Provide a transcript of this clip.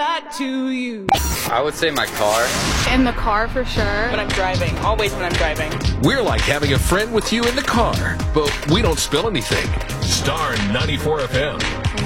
that to you. I would say my car. In the car for sure. When I'm driving. Always when I'm driving. We're like having a friend with you in the car, but we don't spill anything. Star 94 FM.